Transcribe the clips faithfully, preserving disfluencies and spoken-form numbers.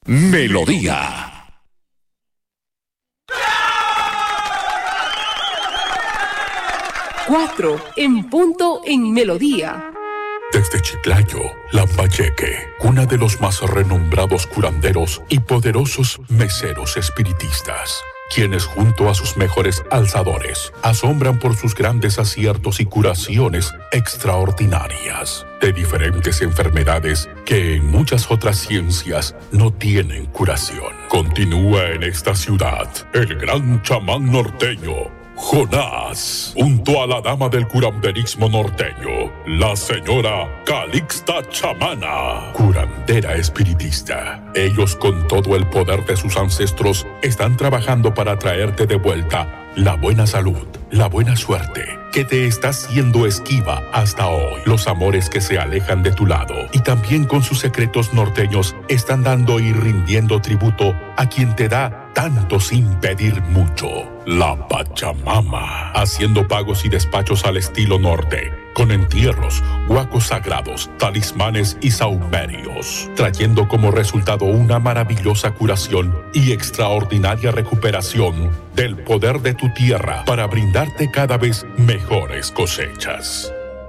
Melodía. Cuatro en punto en Melodía. Desde Chiclayo, Lambayeque, cuna de los más renombrados curanderos y poderosos meseros espiritistas, quienes junto a sus mejores alzadores asombran por sus grandes aciertos y curaciones extraordinarias de diferentes enfermedades que en muchas otras ciencias no tienen curación. Continúa en esta ciudad el gran chamán norteño Jonás, junto a la dama del curanderismo norteño, la señora Calixta Chamana, curandera espiritista. Ellos, con todo el poder de sus ancestros, están trabajando para traerte de vuelta la buena salud, la buena suerte, que te está siendo esquiva hasta hoy, los amores que se alejan de tu lado, y también con sus secretos norteños están dando y rindiendo tributo a quien te da tanto sin pedir mucho. La Pachamama, haciendo pagos y despachos al estilo norte, con entierros, huacos sagrados, talismanes y saumerios, trayendo como resultado una maravillosa curación y extraordinaria recuperación del poder de tu tierra para brindarte cada vez mejores cosechas.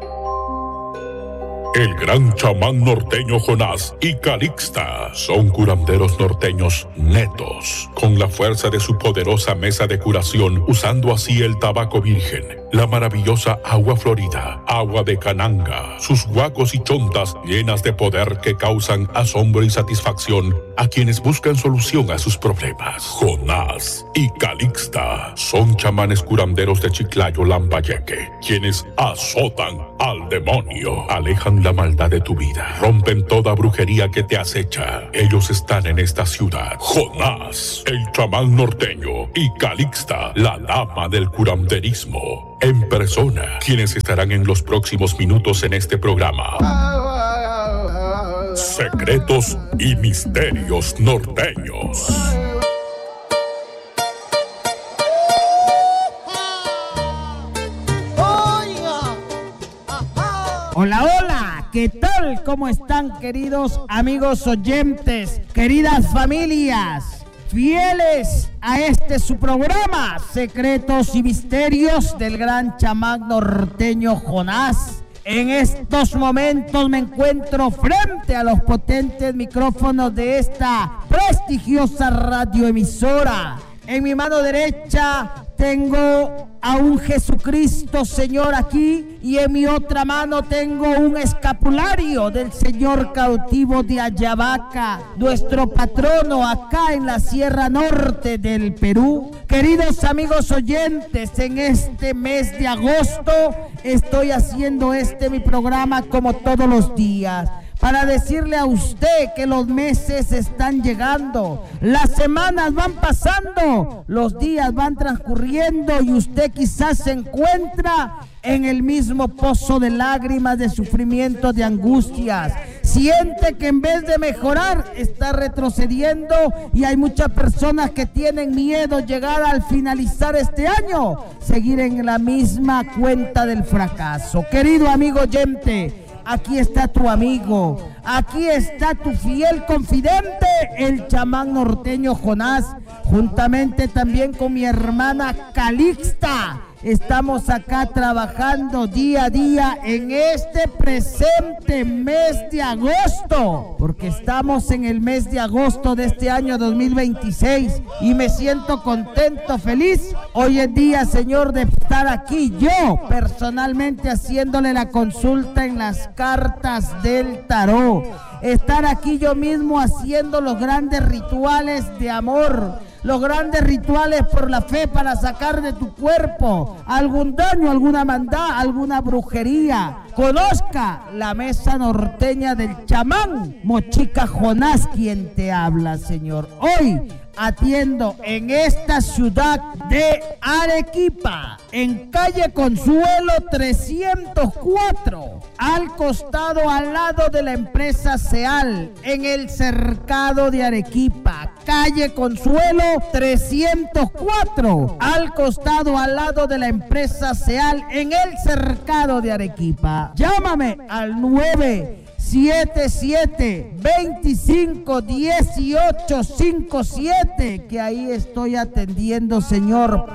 El gran chamán norteño Jonás y Calixta son curanderos norteños netos, con la fuerza de su poderosa mesa de curación, usando así el tabaco virgen, la maravillosa agua florida, agua de cananga, sus huacos y chontas llenas de poder que causan asombro y satisfacción a quienes buscan solución a sus problemas. Jonás y Calixta son chamanes curanderos de Chiclayo, Lambayeque, quienes azotan al demonio, alejan la maldad de tu vida, rompen toda brujería que te acecha. Ellos están en esta ciudad. Jonás, el chamán norteño, y Calixta, la dama del curanderismo, en persona, quienes estarán en los próximos minutos en este programa. Secretos y misterios norteños. Hola, hola, ¿qué tal? ¿Cómo están, queridos amigos oyentes, queridas familias, fieles a este su programa, Secretos y Misterios del gran chamán norteño Jonás? En estos momentos me encuentro frente a los potentes micrófonos de esta prestigiosa radioemisora. En mi mano derecha tengo a un Jesucristo Señor aquí, y en mi otra mano tengo un escapulario del Señor cautivo de Ayabaca, nuestro patrono acá en la Sierra Norte del Perú. Queridos amigos oyentes, en este mes de agosto estoy haciendo este mi programa como todos los días, para decirle a usted que los meses están llegando, las semanas van pasando, los días van transcurriendo, y usted quizás se encuentra en el mismo pozo de lágrimas, de sufrimiento, de angustias. Siente que en vez de mejorar está retrocediendo, y hay muchas personas que tienen miedo llegar al finalizar este año, seguir en la misma cuenta del fracaso. Querido amigo oyente, aquí está tu amigo, aquí está tu fiel confidente, el chamán norteño Jonás, juntamente también con mi hermana Calixta. Estamos acá trabajando día a día en este presente mes de agosto, porque estamos en el mes de agosto de este año dos mil veintiséis, y me siento contento, feliz hoy en día, Señor, de estar aquí yo personalmente haciéndole la consulta en las cartas del tarot, estar aquí yo mismo haciendo los grandes rituales de amor, los grandes rituales por la fe, para sacar de tu cuerpo algún daño, alguna maldad, alguna brujería. Conozca la mesa norteña del chamán Mochica Jonás, quien te habla, Señor. Hoy atiendo en esta ciudad de Arequipa, en calle Consuelo trescientos cuatro, al costado, al lado de la empresa Seal, en el cercado de Arequipa. Calle Consuelo trescientos cuatro, al costado, al lado de la empresa Seal, en el cercado de Arequipa. Llámame al nueve siete siete, veinticinco, dieciocho, cincuenta y siete, que ahí estoy atendiendo, Señor,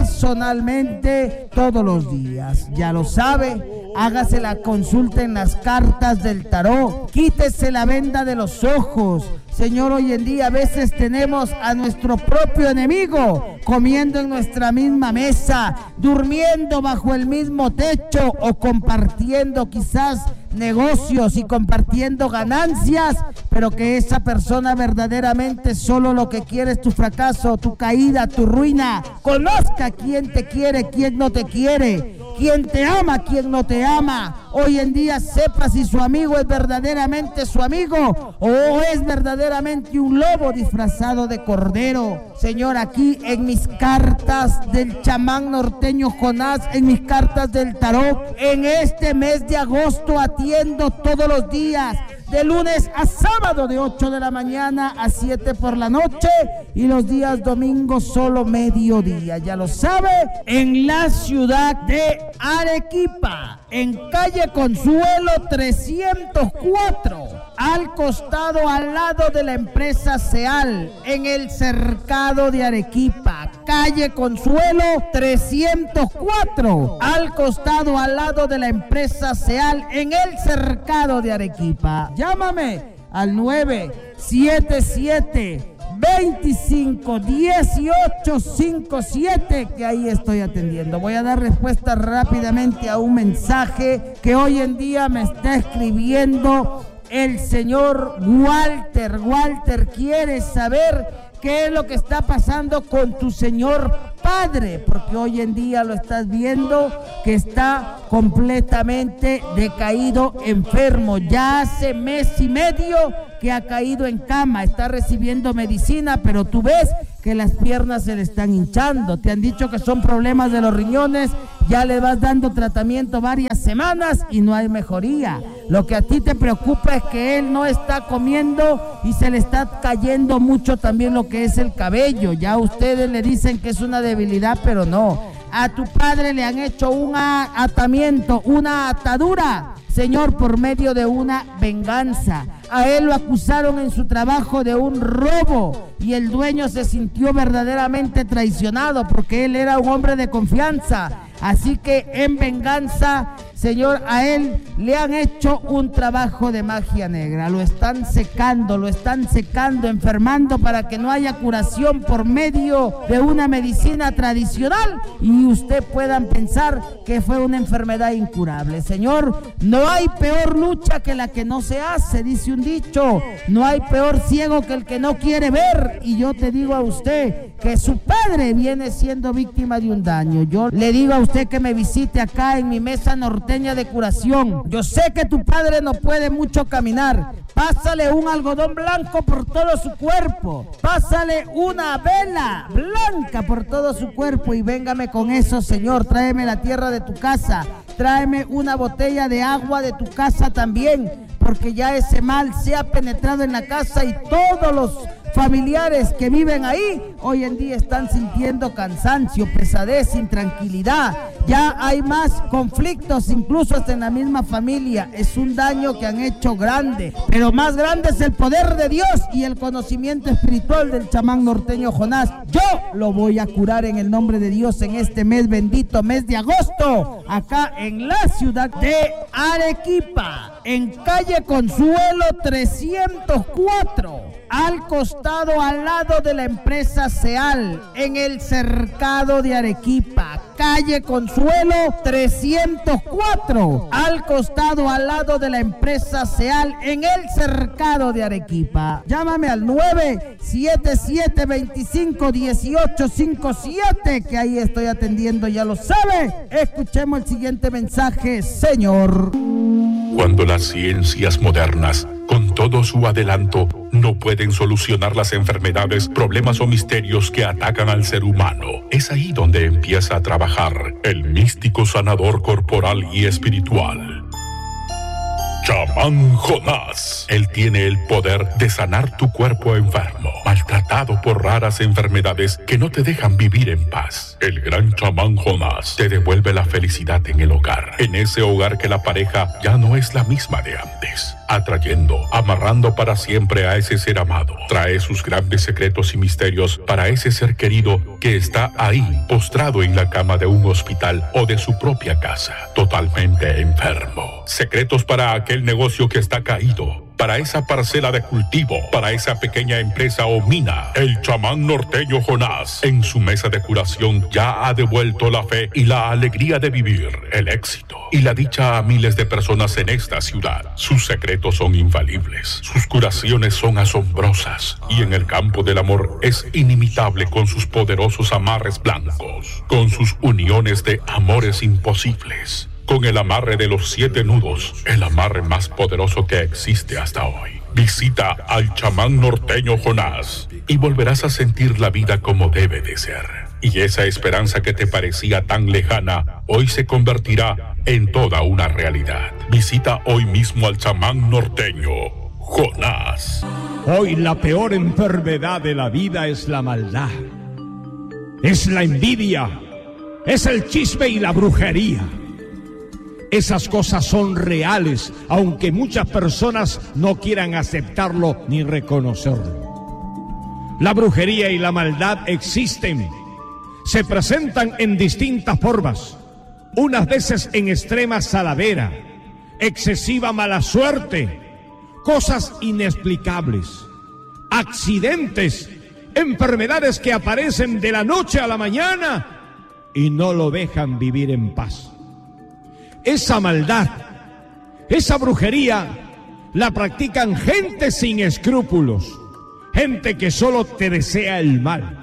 personalmente todos los días. Ya lo sabe, hágase la consulta en las cartas del tarot, quítese la venda de los ojos. Señor, hoy en día a veces tenemos a nuestro propio enemigo comiendo en nuestra misma mesa, durmiendo bajo el mismo techo o compartiendo quizás negocios y compartiendo ganancias, pero que esa persona verdaderamente solo lo que quiere es tu fracaso, tu caída, tu ruina. Conozca quién te quiere, quién no te quiere, quién te ama, quién no te ama. Hoy en día sepa si su amigo es verdaderamente su amigo o es verdaderamente un lobo disfrazado de cordero. Señor, aquí en mis cartas del chamán norteño Jonás, en mis cartas del tarot, en este mes de agosto atiendo todos los días, de lunes a sábado, de ocho de la mañana a siete por la noche, y los días domingos solo mediodía. Ya lo sabe, en la ciudad de Arequipa, en calle Consuelo trescientos cuatro, al costado, al lado de la empresa Seal, en el cercado de Arequipa. Calle Consuelo trescientos cuatro, al costado, al lado de la empresa Seal, en el cercado de Arequipa. Llámame al nueve siete siete, veinticinco, dieciocho, cincuenta y siete, que ahí estoy atendiendo. Voy a dar respuesta rápidamente a un mensaje que hoy en día me está escribiendo el señor Walter. Walter quiere saber qué es lo que está pasando con tu señor padre, porque hoy en día lo estás viendo que está completamente decaído, enfermo. Ya hace mes y medio que ha caído en cama, está recibiendo medicina, pero tú ves que las piernas se le están hinchando. Te han dicho que son problemas de los riñones, ya le vas dando tratamiento varias semanas y no hay mejoría. Lo que a ti te preocupa es que él no está comiendo y se le está cayendo mucho también lo que es el cabello. Ya ustedes le dicen que es una debilidad, pero no. A tu padre le han hecho un atamiento, una atadura, Señor, por medio de una venganza. A él lo acusaron en su trabajo de un robo y el dueño se sintió verdaderamente traicionado porque él era un hombre de confianza. Así que en venganza, Señor, a él le han hecho un trabajo de magia negra. Lo están secando, lo están secando, enfermando para que no haya curación por medio de una medicina tradicional y usted puedan pensar que fue una enfermedad incurable. Señor, no hay peor lucha que la que no se hace, dice un dicho. No hay peor ciego que el que no quiere ver. Y yo te digo a usted que su padre viene siendo víctima de un daño. Yo le digo a usted que me visite acá en mi mesa norteña de curación. Yo sé que tu padre no puede mucho caminar. Pásale un algodón blanco por todo su cuerpo. Pásale una vela blanca por todo su cuerpo y véngame con eso, Señor. Tráeme la tierra de tu casa. Tráeme una botella de agua de tu casa también, porque ya ese mal se ha penetrado en la casa y todos los familiares que viven ahí hoy en día están sintiendo cansancio, pesadez, intranquilidad. Ya hay más conflictos, incluso hasta en la misma familia. Es un daño que han hecho grande, pero más grande es el poder de Dios y el conocimiento espiritual del chamán norteño Jonás. Yo lo voy a curar en el nombre de Dios en este mes bendito, mes de agosto, acá en la ciudad de Arequipa, en calle Consuelo trescientos cuatro, al costado, al lado de la empresa Seal, en el cercado de Arequipa. Calle Consuelo trescientos cuatro, al costado, al lado de la empresa Seal, en el cercado de Arequipa. Llámame al nueve siete siete, veinticinco, dieciocho, cincuenta y siete, que ahí estoy atendiendo, ya lo sabe. Escuchemos el siguiente mensaje, Señor. Cuando las ciencias modernas, con todo su adelanto, no pueden solucionar las enfermedades, problemas o misterios que atacan al ser humano, es ahí donde empieza a trabajar el místico sanador corporal y espiritual. Chamán Jonás. Él tiene el poder de sanar tu cuerpo enfermo, maltratado por raras enfermedades que no te dejan vivir en paz. El gran chamán Jonás te devuelve la felicidad en el hogar, en ese hogar que la pareja ya no es la misma de antes, atrayendo, amarrando para siempre a ese ser amado. Trae sus grandes secretos y misterios para ese ser querido que está ahí, postrado en la cama de un hospital o de su propia casa, totalmente enfermo. Secretos para aquel negocio que está caído, para esa parcela de cultivo, para esa pequeña empresa o mina. El chamán norteño Jonás, en su mesa de curación, ya ha devuelto la fe y la alegría de vivir, el éxito y la dicha a miles de personas en esta ciudad. Sus secretos son infalibles, sus curaciones son asombrosas, y en el campo del amor es inimitable con sus poderosos amarres blancos, con sus uniones de amores imposibles, con el amarre de los siete nudos, el amarre más poderoso que existe hasta hoy. Visita al chamán norteño Jonás y volverás a sentir la vida como debe de ser. Y esa esperanza que te parecía tan lejana, hoy se convertirá en toda una realidad. Visita hoy mismo al chamán norteño Jonás. Hoy la peor enfermedad de la vida es la maldad, es la envidia, es el chisme y la brujería. Esas cosas son reales, aunque muchas personas no quieran aceptarlo ni reconocerlo. La brujería y la maldad existen, se presentan en distintas formas, unas veces en extrema saladera, excesiva mala suerte, cosas inexplicables, accidentes, enfermedades que aparecen de la noche a la mañana y no lo dejan vivir en paz. Esa maldad, esa brujería, la practican gente sin escrúpulos, gente que solo te desea el mal.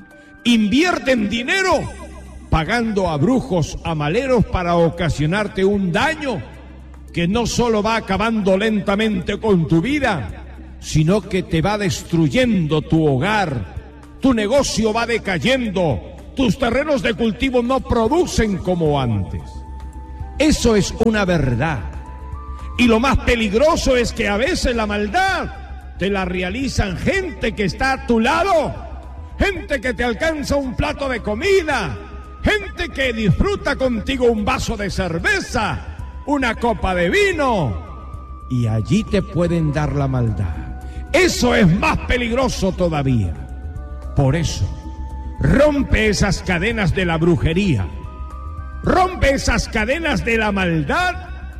Invierten dinero pagando a brujos, a maleros para ocasionarte un daño que no solo va acabando lentamente con tu vida, sino que te va destruyendo tu hogar, tu negocio va decayendo, tus terrenos de cultivo no producen como antes. Eso es una verdad. Y lo más peligroso es que a veces la maldad te la realizan gente que está a tu lado, gente que te alcanza un plato de comida, gente que disfruta contigo un vaso de cerveza, una copa de vino, y allí te pueden dar la maldad. Eso es más peligroso todavía. Por eso, rompe esas cadenas de la brujería, rompe esas cadenas de la maldad,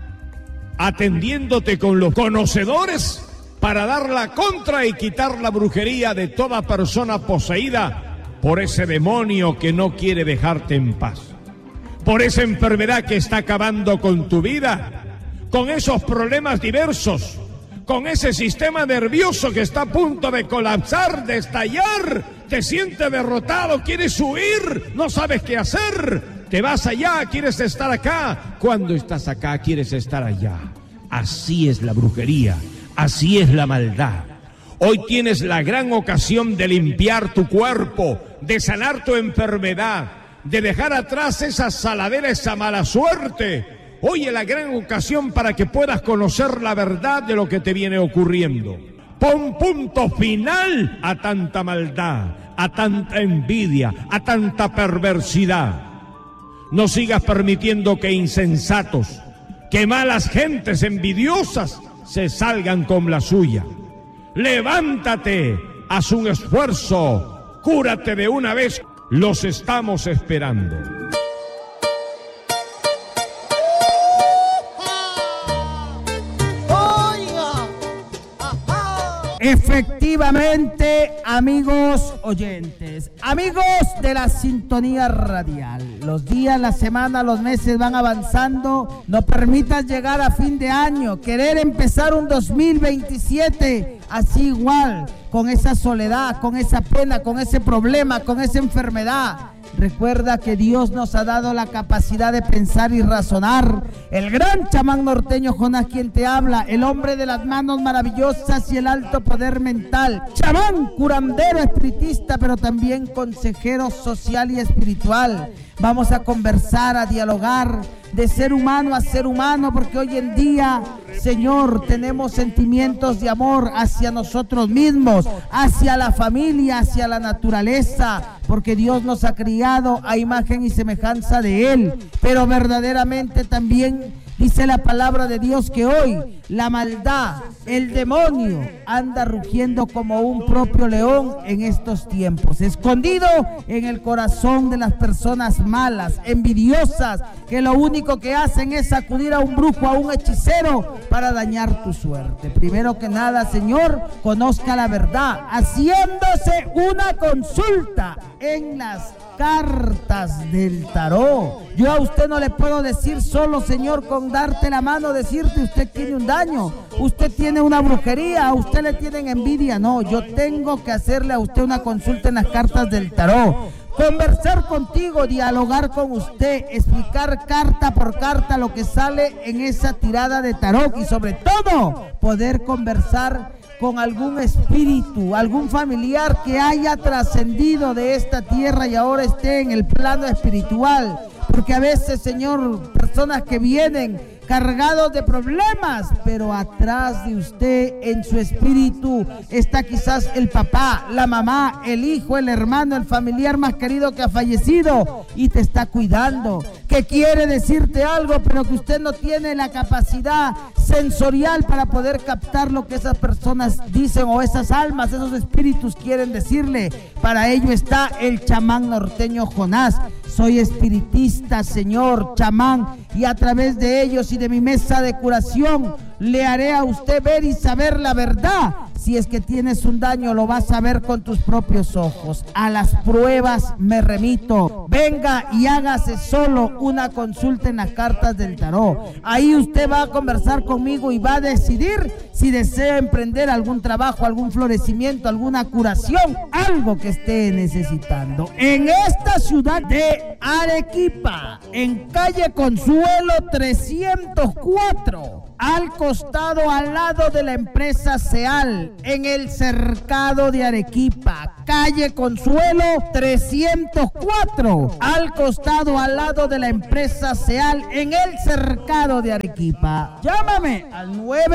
atendiéndote con los conocedores para dar la contra y quitar la brujería de toda persona poseída por ese demonio que no quiere dejarte en paz, por esa enfermedad que está acabando con tu vida, con esos problemas diversos, con ese sistema nervioso que está a punto de colapsar, de estallar, te sientes derrotado, quieres huir, no sabes qué hacer. Te vas allá, quieres estar acá. Cuando estás acá, quieres estar allá. Así es la brujería, así es la maldad. Hoy tienes la gran ocasión de limpiar tu cuerpo, de sanar tu enfermedad, de dejar atrás esa saladera, esa mala suerte. Hoy es la gran ocasión para que puedas conocer la verdad de lo que te viene ocurriendo. Pon punto final a tanta maldad, a tanta envidia, a tanta perversidad. No sigas permitiendo que insensatos, que malas gentes envidiosas se salgan con la suya. Levántate, haz un esfuerzo, cúrate de una vez, los estamos esperando. Efectivamente, amigos oyentes, amigos de la sintonía radial, los días, la semana, los meses van avanzando. No permitas llegar a fin de año, querer empezar un dos mil veintisiete así igual, con esa soledad, con esa pena, con ese problema, con esa enfermedad. Recuerda que Dios nos ha dado la capacidad de pensar y razonar. El gran chamán norteño Jonás, quien te habla, el hombre de las manos maravillosas y el alto poder mental, chamán, curandero, espiritista, pero también consejero social y espiritual. Vamos a conversar, a dialogar de ser humano a ser humano, porque hoy en día, Señor, tenemos sentimientos de amor hacia nosotros mismos, hacia la familia, hacia la naturaleza, porque Dios nos ha criado a imagen y semejanza de Él, pero verdaderamente también dice la palabra de Dios que hoy la maldad, el demonio, anda rugiendo como un propio león en estos tiempos, escondido en el corazón de las personas malas, envidiosas, que lo único que hacen es acudir a un brujo, a un hechicero para dañar tu suerte. Primero que nada, Señor, conozca la verdad, haciéndose una consulta en las cartas del tarot. Yo a usted no le puedo decir solo, Señor, con darte la mano, decirte usted tiene un daño, usted tiene una brujería, a usted le tienen envidia. No, yo tengo que hacerle a usted una consulta en las cartas del tarot, conversar contigo, dialogar con usted, explicar carta por carta lo que sale en esa tirada de tarot y sobre todo poder conversar con algún espíritu, algún familiar que haya trascendido de esta tierra y ahora esté en el plano espiritual. Porque a veces, Señor, personas que vienen cargados de problemas, pero atrás de usted, en su espíritu, está quizás el papá, la mamá, el hijo, el hermano, el familiar más querido que ha fallecido y te está cuidando, que quiere decirte algo, pero que usted no tiene la capacidad sensorial para poder captar lo que esas personas dicen o esas almas, esos espíritus quieren decirle. Para ello está el chamán norteño Jonás. Soy espiritista, Señor, chamán, y a través de ellos y de mi mesa de curación le haré a usted ver y saber la verdad. Si es que tienes un daño, lo vas a ver con tus propios ojos. A las pruebas me remito. Venga y hágase solo una consulta en las cartas del tarot. Ahí usted va a conversar conmigo y va a decidir si desea emprender algún trabajo, algún florecimiento, alguna curación, algo que esté necesitando. En esta ciudad de Arequipa, en calle Consuelo trescientos cuatro, al costado, al lado de la empresa Seal, en el cercado de Arequipa, calle Consuelo trescientos cuatro, al costado, al lado de la empresa Seal, en el cercado de Arequipa. Llámame al nueve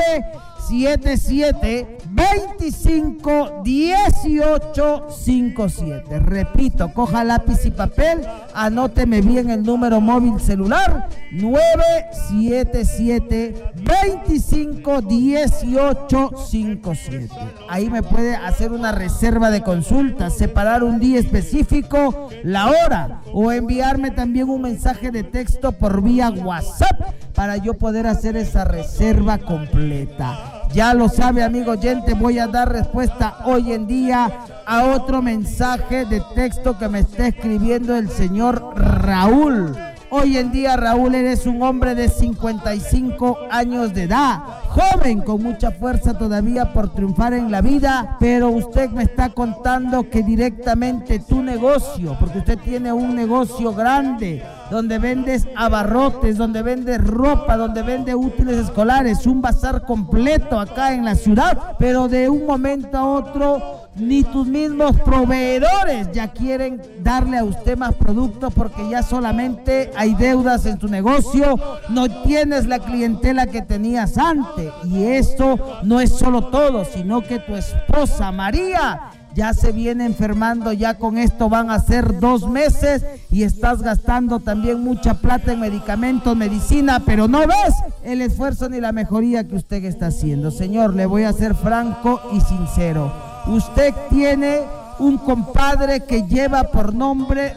siete siete, veinticinco, dieciocho cincuenta y siete. Repito, coja lápiz y papel, anóteme bien el número móvil celular, nueve siete siete, veinticinco, dieciocho cincuenta y siete. Ahí me puede hacer una reserva de consulta, separar un día específico, la hora, o enviarme también un mensaje de texto por vía WhatsApp para yo poder hacer esa reserva completa. Ya lo sabe, amigo oyente, voy a dar respuesta hoy en día a otro mensaje de texto que me está escribiendo el señor Raúl. Hoy en día, Raúl, eres un hombre de cincuenta y cinco años de edad, joven, con mucha fuerza todavía por triunfar en la vida, pero usted me está contando que directamente tu negocio, porque usted tiene un negocio grande, donde vendes abarrotes, donde vendes ropa, donde vendes útiles escolares, un bazar completo acá en la ciudad, pero de un momento a otro ni tus mismos proveedores ya quieren darle a usted más productos porque ya solamente hay deudas en tu negocio, no tienes la clientela que tenías antes. Y esto no es solo todo, sino que tu esposa María ya se viene enfermando, ya con esto van a ser dos meses y estás gastando también mucha plata en medicamentos, medicina, pero no ves el esfuerzo ni la mejoría que usted está haciendo. Señor, le voy a ser franco y sincero. Usted tiene un compadre que lleva por nombre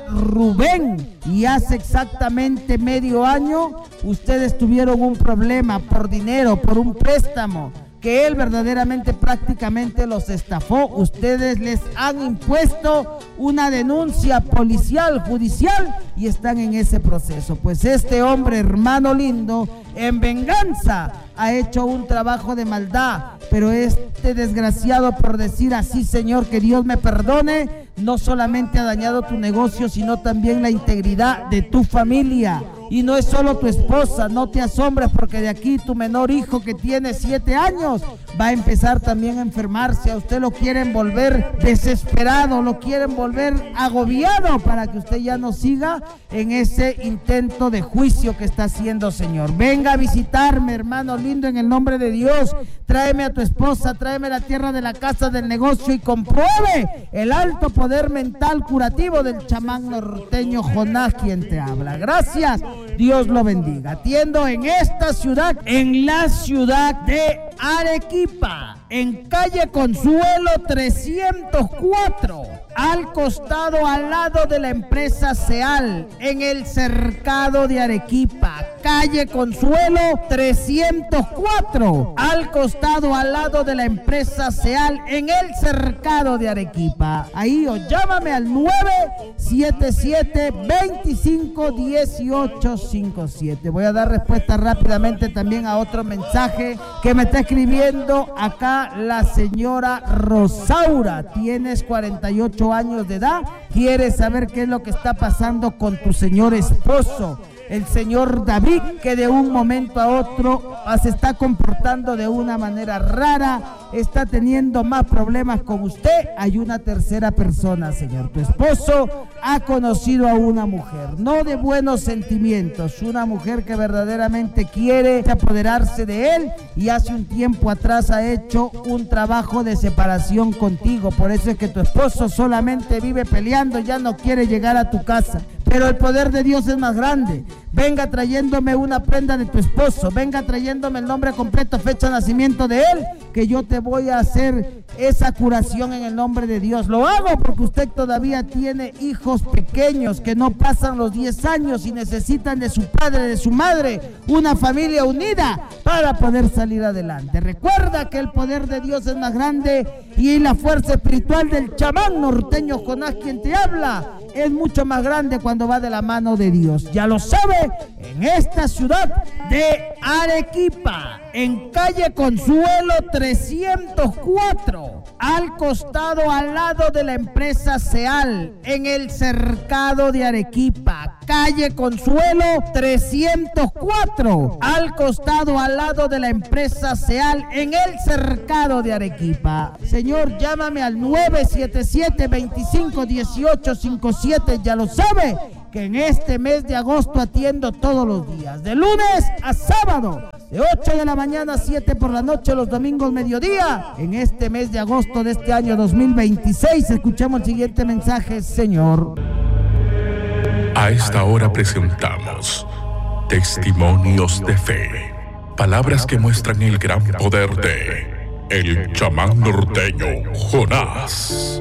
Rubén y hace exactamente medio año ustedes tuvieron un problema por dinero, por un préstamo, que él verdaderamente prácticamente los estafó. Ustedes les han impuesto una denuncia policial, judicial, y están en ese proceso. Pues este hombre, hermano lindo, en venganza ha hecho un trabajo de maldad, pero este desgraciado, por decir así, Señor, que Dios me perdone, no solamente ha dañado tu negocio, sino también la integridad de tu familia. Y no es solo tu esposa, no te asombres porque de aquí tu menor hijo que tiene siete años va a empezar también a enfermarse. A usted lo quieren volver desesperado, lo quieren volver agobiado para que usted ya no siga en ese intento de juicio que está haciendo, Señor. Venga a visitarme, hermano lindo, en el nombre de Dios. Tráeme a tu esposa, tráeme la tierra de la casa del negocio y compruebe el alto poder mental curativo del chamán norteño Jonás, quien te habla. Gracias, Dios lo bendiga. Atiendo en esta ciudad, en la ciudad de Arequipa, en calle Consuelo trescientos cuatro, al costado, al lado de la empresa Seal, en el cercado de Arequipa. Calle Consuelo trescientos cuatro, al costado, al lado de la empresa Seal, en el cercado de Arequipa. Ahí o llámame al nueve siete siete, dos cinco, uno ocho cinco siete. Voy a dar respuesta rápidamente también a otro mensaje que me está escribiendo acá la señora Rosaura. Tienes cuarenta y ocho años de edad, quieres saber qué es lo que está pasando con tu señor esposo, el señor David, que de un momento a otro se está comportando de una manera rara, está teniendo más problemas con usted. Hay una tercera persona, señor. Tu esposo ha conocido a una mujer, no de buenos sentimientos, una mujer que verdaderamente quiere apoderarse de él y hace un tiempo atrás ha hecho un trabajo de separación contigo. Por eso es que tu esposo solamente vive peleando, ya no quiere llegar a tu casa. Pero el poder de Dios es más grande. Venga trayéndome una prenda de tu esposo, venga trayéndome el nombre completo, fecha de nacimiento de él, que yo te voy a hacer esa curación en el nombre de Dios. Lo hago porque usted todavía tiene hijos pequeños que no pasan los diez años y necesitan de su padre, de su madre, una familia unida para poder salir adelante. Recuerda que el poder de Dios es más grande y la fuerza espiritual del chamán norteño Jonás, quien te habla, es mucho más grande cuando va de la mano de Dios. Ya lo sabe, en esta ciudad de Arequipa, en calle Consuelo trescientos cuatro, al costado, al lado de la empresa Seal, en el cercado de Arequipa. Calle Consuelo trescientos cuatro, al costado, al lado de la empresa Seal, en el cercado de Arequipa. Señor, llámame al nueve siete siete, dos cinco, uno ocho cinco siete. Ya lo sabe que en este mes de agosto atiendo todos los días, de lunes a sábado, de ocho de la mañana a siete por la noche, los domingos mediodía. En este mes de agosto de este año dos mil veintiséis, escuchamos el siguiente mensaje, Señor. A esta hora presentamos Testimonios de Fe, palabras que muestran el gran poder de el chamán norteño Jonás.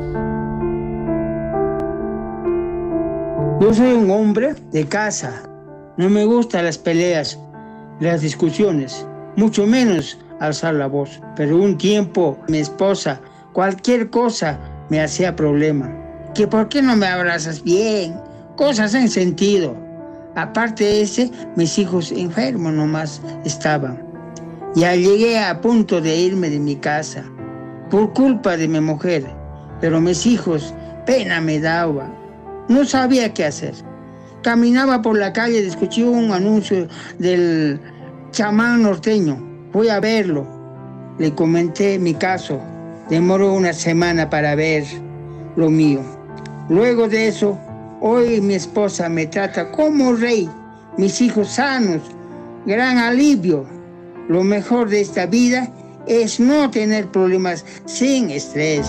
Yo soy un hombre de casa, no me gustan las peleas, las discusiones, mucho menos alzar la voz. Pero un tiempo mi esposa, cualquier cosa me hacía problema. Que por qué no me abrazas bien, cosas en sentido. Aparte de ese, mis hijos enfermos nomás estaban. Ya llegué a punto de irme de mi casa por culpa de mi mujer, pero mis hijos pena me daban. No sabía qué hacer. Caminaba por la calle y escuché un anuncio del chamán norteño. Fui a verlo. Le comenté mi caso. Demoró una semana para ver lo mío. Luego de eso, hoy mi esposa me trata como rey. Mis hijos sanos. Gran alivio. Lo mejor de esta vida es no tener problemas sin estrés.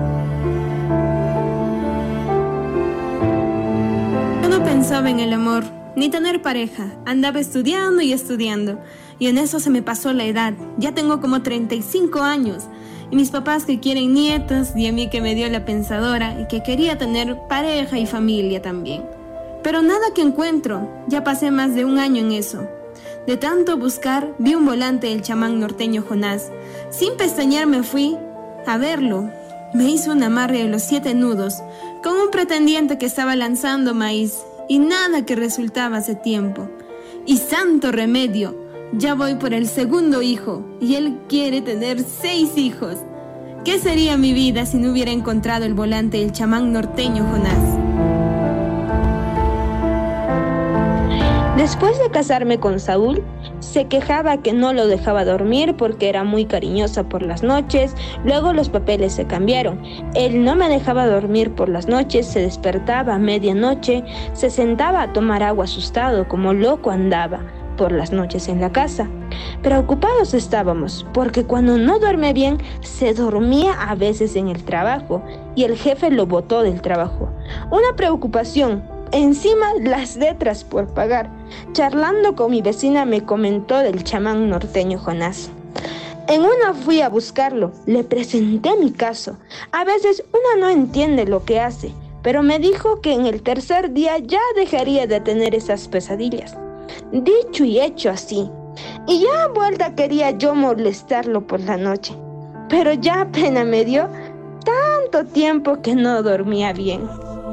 Pensaba en el amor, ni tener pareja. Andaba estudiando y estudiando. Y en eso se me pasó la edad. Ya tengo como treinta y cinco años. Y mis papás que quieren nietos, y a mí que me dio la pensadora y que quería tener pareja y familia también. Pero nada que encuentro. Ya pasé más de un año en eso. De tanto buscar, vi un volante del chamán norteño Jonás. Sin pestañear me fui a verlo. Me hizo un amarre de los siete nudos con un pretendiente que estaba lanzando maíz. Y nada que resultaba hace tiempo. Y santo remedio, ya voy por el segundo hijo, y él quiere tener seis hijos. ¿Qué sería mi vida si no hubiera encontrado el volante del chamán norteño Jonás? Después de casarme con Saúl, se quejaba que no lo dejaba dormir porque era muy cariñosa por las noches. Luego los papeles se cambiaron. Él no me dejaba dormir por las noches, se despertaba a medianoche, se sentaba a tomar agua asustado, como loco andaba por las noches en la casa. Preocupados estábamos, porque cuando no duerme bien, se dormía a veces en el trabajo y el jefe lo botó del trabajo. Una preocupación. Encima las letras por pagar. Charlando con mi vecina me comentó del chamán norteño Jonás. En una fui a buscarlo, le presenté mi caso. A veces uno no entiende lo que hace, pero me dijo que en el tercer día ya dejaría de tener esas pesadillas. Dicho y hecho así. Y ya a vuelta quería yo molestarlo por la noche, pero ya pena me dio tanto tiempo que no dormía bien.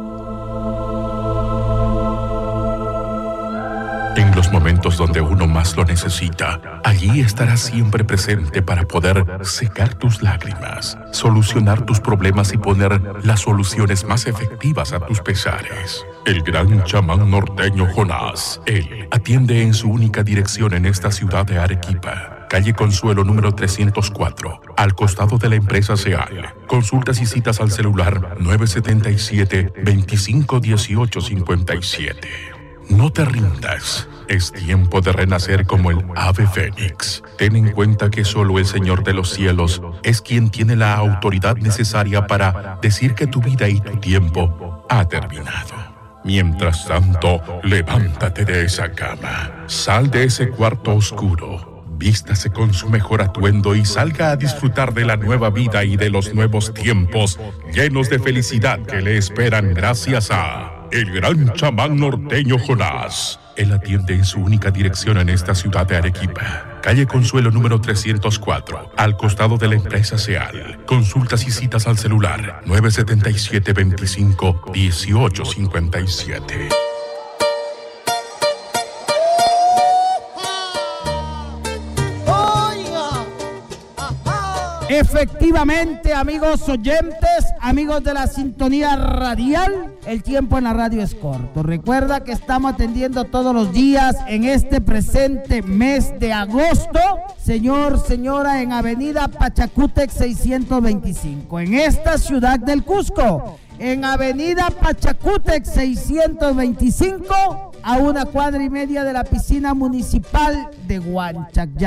En los momentos donde uno más lo necesita, allí estará siempre presente para poder secar tus lágrimas, solucionar tus problemas y poner las soluciones más efectivas a tus pesares. El gran chamán norteño Jonás, él atiende en su única dirección en esta ciudad de Arequipa. Calle Consuelo número trescientos cuatro, al costado de la empresa Seal. Consultas y citas al celular nueve siete siete, veinticinco dieciocho cincuenta y siete. No te rindas, es tiempo de renacer como el ave fénix. Ten en cuenta que solo el Señor de los cielos es quien tiene la autoridad necesaria para decir que tu vida y tu tiempo ha terminado. Mientras tanto, levántate de esa cama, sal de ese cuarto oscuro, vístase con su mejor atuendo y salga a disfrutar de la nueva vida y de los nuevos tiempos llenos de felicidad que le esperan gracias a el gran chamán norteño Jonás. Él atiende en su única dirección en esta ciudad de Arequipa. Calle Consuelo número trescientos cuatro, al costado de la empresa Seal. Consultas y citas al celular nueve siete siete, veinticinco dieciocho cincuenta y siete. Efectivamente, amigos oyentes, amigos de la sintonía radial, el tiempo en la radio es corto. Recuerda que estamos atendiendo todos los días en este presente mes de agosto, señor, señora, en Avenida Pachacútec seiscientos veinticinco, en esta ciudad del Cusco, en Avenida Pachacútec seiscientos veinticinco, a una cuadra y media de la piscina municipal de Huanchac.